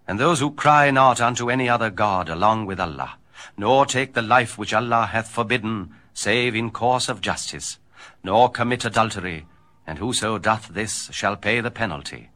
And those who cry not unto any other God along with Allah, nor take the life which Allah hath forbidden, save in course of justice, nor commit adultery, and whoso doth this shall pay the penalty.